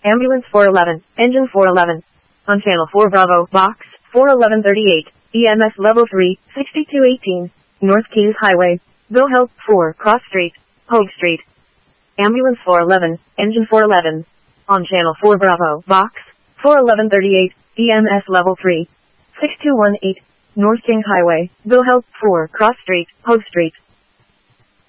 Ambulance 411, Engine 411. On Channel 4 Bravo, Box 41138, EMS Level 3, 6218, North Keys Highway, Wilhelm 4, Cross Street, Hogue Street. Ambulance 411, Engine 411. On Channel 4 Bravo, Box 41138, EMS Level 3, 6218, North King Highway, Wilhelm 4, Cross Street, Hogue Street.